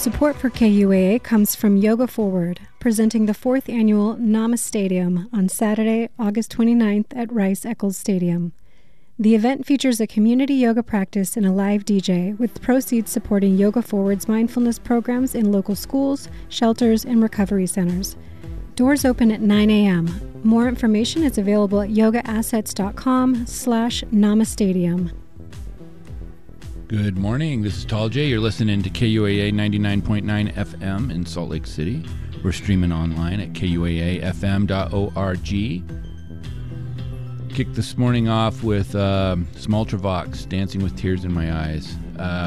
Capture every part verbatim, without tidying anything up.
Support for K U A A comes from Yoga Forward, presenting the fourth annual Nama Stadium on Saturday, August twenty-ninth at Rice Eccles Stadium. The event features a community yoga practice and a live D J, with proceeds supporting Yoga Forward's mindfulness programs in local schools, shelters, and recovery centers. Doors open at nine a.m. More information is available at yogaassets.com slash namastadium. Good morning. This is Tall J. You're listening to K U A A ninety-nine point nine F M in Salt Lake City. We're streaming online at K U A A F M dot org. Kicked this morning off with uh, some Ultravox, Dancing with Tears in My Eyes. Uh,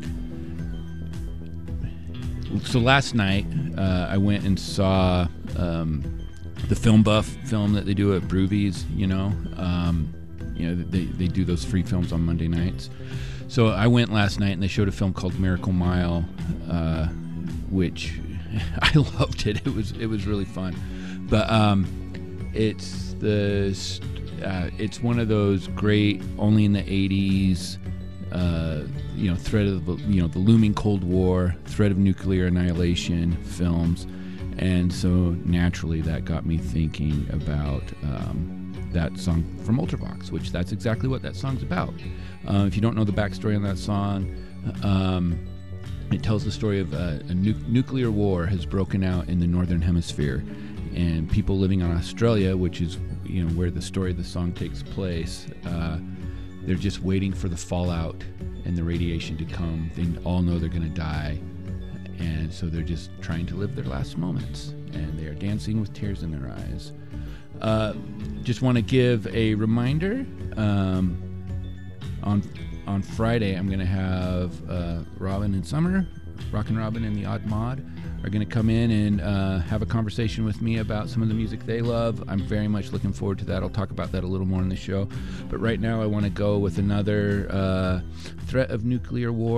so last night, uh, I went and saw um, the Film Buff film that they do at Broovies, you know. Um, you know, they, they do those free films on Monday nights. So I went last night and they showed a film called Miracle Mile, uh, which I loved it. It was it was really fun, but um, it's the uh, it's one of those great only in the eighties, uh, you know, threat of the, you know the looming Cold War, threat of nuclear annihilation films, and so naturally that got me thinking about um, that song from Ultravox, which that's exactly what that song's about. Uh, if you don't know the backstory on that song, um, it tells the story of a, a nu- nuclear war has broken out in the northern hemisphere, and people living on Australia, which is you know where the story of the song takes place, uh, they're just waiting for the fallout and the radiation to come. They all know they're going to die, and so they're just trying to live their last moments, and they are dancing with tears in their eyes. Uh, just want to give a reminder. Um, on on Friday, I'm going to have uh, Robin and Summer, Rockin' Robin and the Odd Mod, are going to come in and uh, have a conversation with me about some of the music they love. I'm very much looking forward to that. I'll talk about that a little more in the show. But right now, I want to go with another uh, threat of nuclear war.